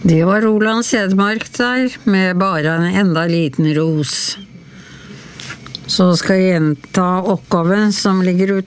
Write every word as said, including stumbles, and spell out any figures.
Det var Roland Sedmark der, med bare en enda liten ros. Så skal jeg gjenta oppgaven som ligger ute.